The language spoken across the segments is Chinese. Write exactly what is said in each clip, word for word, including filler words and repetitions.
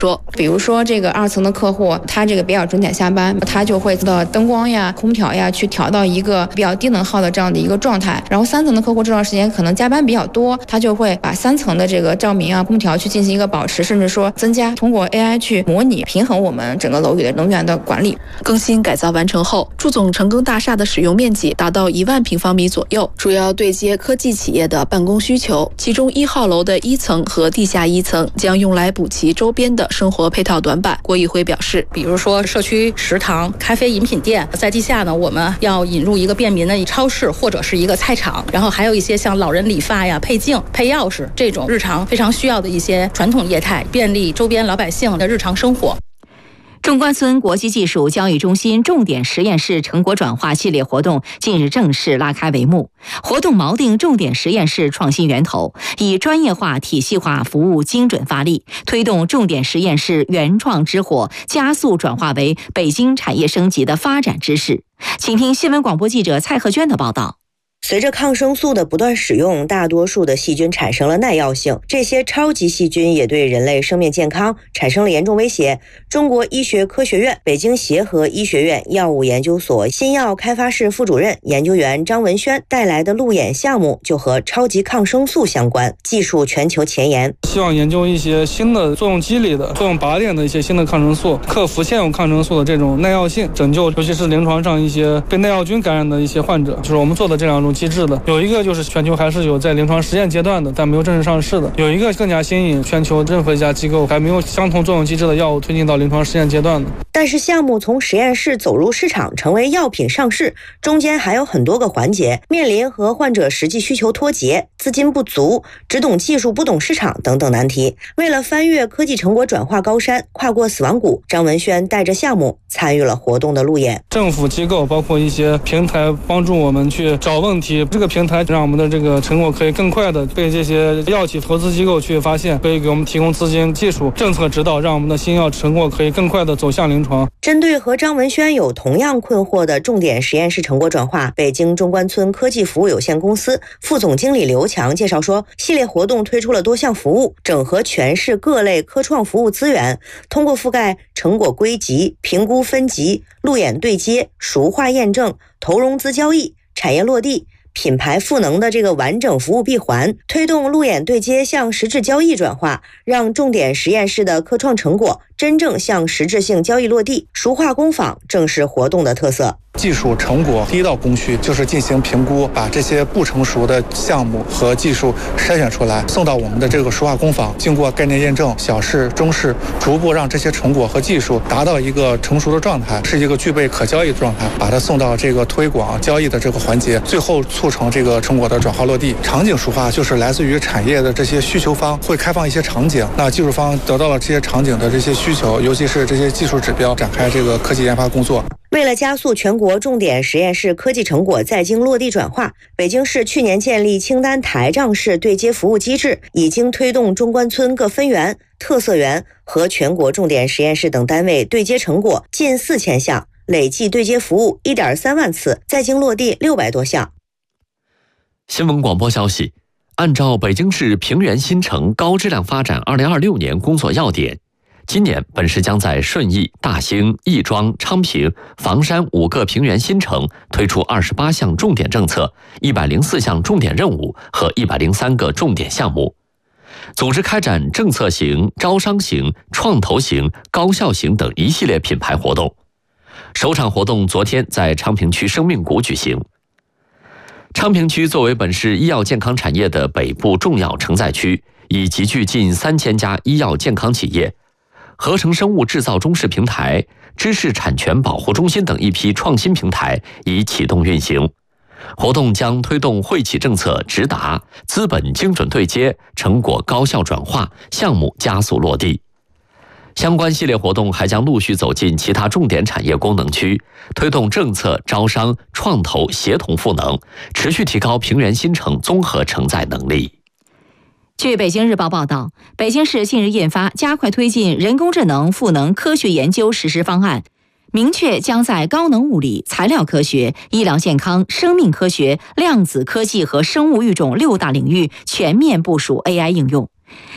说，比如说这个二层的客户，他这个比较准点下班，他就会的灯光呀、空调呀去调到一个比较低能耗的这样的一个状态。然后三层的客户这段时间可能加班比较多，他就会把三层的这个照明啊、空调去进行一个保持，甚至说增加，通过 A I 去模拟平衡我们整个楼宇的能源的管理。 更新改造完成后，祝总成更大厦的使用面积达到一万平方米左右，主要对接科技企业的办公需求。其中一号楼的一层和地下一层将用来补齐周边的生活配套短板。郭宇辉表示， 比如说社区食堂、咖啡饮品店，在地下呢，我们要引入一个便民的超市或者是一个菜场，然后还有一些像老人理发呀、配镜、配钥匙这种日常非常需要的一些传统业态，便利周边老百姓的日常生活。 中关村国际技术交易中心重点实验室成果转化系列活动近日正式拉开帷幕。活动锚定重点实验室创新源头，以专业化、体系化服务精准发力，推动重点实验室原创之火加速转化为北京产业升级的发展之势。请听新闻广播记者蔡鹤娟的报道。 随着抗生素的不断使用，大多数的细菌产生了耐药性，这些超级细菌也对人类生命健康产生了严重威胁。中国医学科学院北京协和医学院药物研究所新药开发室副主任研究员张文轩带来的路演项目就和超级抗生素相关，技术全球前沿， 希望研究一些新的作用机理的、作用靶点的一些新的抗生素，克服现有抗生素的这种耐药性，拯救尤其是临床上一些被耐药菌感染的一些患者。就是我们做的这两种机制的，有一个就是全球还是有在临床实验阶段的，但没有正式上市的；有一个更加新颖，全球任何一家机构还没有相同作用机制的药物推进到临床实验阶段的。 但是项目从实验室走入市场，成为药品上市，中间还有很多个环节，面临和患者实际需求脱节、资金不足、只懂技术不懂市场等等难题。为了翻越科技成果转化高山，跨过死亡谷，张文轩带着项目参与了活动的路演。 政府机构包括一些平台帮助我们去找问题，这个平台让我们的这个成果可以更快的被这些药企投资机构去发现，可以给我们提供资金、技术、政策指导，让我们的新药成果可以更快的走向临床。 针对和张文轩有同样困惑的重点实验室成果转化，北京中关村科技服务有限公司副总经理刘强介绍说，系列活动推出了多项服务，整合全市各类科创服务资源，通过覆盖成果归集、评估分级、路演对接、熟化验证、投融资交易、产业落地、品牌赋能的这个完整服务闭环，推动路演对接向实质交易转化，让重点实验室的科创成果真正向实质性交易落地。熟化工坊正是活动的特色。 技术成果第一道工序就是进行评估，把这些不成熟的项目和技术筛选出来，送到我们的这个熟化工坊，经过概念验证、小试、中试，逐步让这些成果和技术达到一个成熟的状态，是一个具备可交易的状态，把它送到这个推广交易的这个环节，最后促成这个成果的转化落地。场景熟化就是来自于产业的这些需求方会开放一些场景，那技术方得到了这些场景的这些需求，尤其是这些技术指标，展开这个科技研发工作。 为了加速全国重点实验室科技成果在京落地转化，北京市去年建立清单台账式对接服务机制，已经推动中关村各分园、特色园和全国重点实验室等单位对接成果近四千项，累计对接服务 一点三万次，在京落地六百多项。 新闻广播消息，按照北京市平原新城高质量发展二零二六年工作要点，今年本市将在顺义、大兴、亦庄、昌平、房山五个平原新城推出二十八项重点政策、一百零四项重点任务和一百零三个重点项目，组织开展政策型、招商型、创投型、高校型等一系列品牌活动。首场活动昨天在昌平区生命谷举行。昌平区作为本市医药健康产业的北部重要承载区，已集聚近三千家医药健康企业、合成生物制造中试平台、知识产权保护中心等一批创新平台已启动运行。活动将推动惠企政策直达、资本精准对接、成果高效转化、项目加速落地。相关系列活动还将陆续走进其他重点产业功能区，推动政策、招商、创投协同赋能，持续提高平原新城综合承载能力。 据北京日报报道，北京市近日印发加快推进人工智能赋能科学研究实施方案，明确将在高能物理、材料科学、医疗健康、生命科学、量子科技和生物育种六大领域全面部署 A I 应用。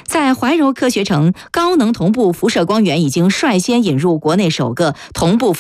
在怀柔科学城，高能同步辐射光源已经率先引入国内首个同步